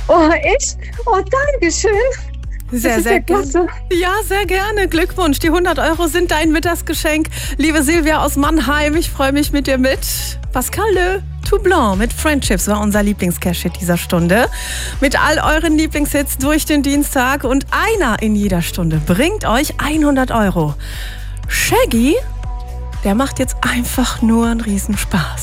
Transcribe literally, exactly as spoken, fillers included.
Oh, echt? Oh, danke schön. Sehr, das sehr ja gerne. Ja, sehr gerne. Glückwunsch. Die hundert Euro sind dein Mittagsgeschenk. Liebe Silvia aus Mannheim, ich freue mich mit dir mit. Pascal Le Tout Blanc mit Friendships war unser Lieblings-Cash-Hit dieser Stunde. Mit all euren Lieblingshits durch den Dienstag und einer in jeder Stunde bringt euch hundert Euro. Shaggy, der macht jetzt einfach nur einen Riesenspaß.